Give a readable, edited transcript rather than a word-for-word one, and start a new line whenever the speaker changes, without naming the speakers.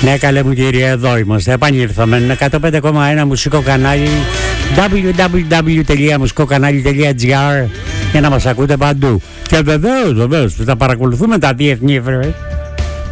Ναι, καλέ μου κύριε, εδώ είμαστε. Επανήλθαμε. 105,1 μουσικό κανάλι, www.musikokanali.gr, για να μας ακούτε παντού. Και βεβαίως, θα παρακολουθούμε τα διεθνή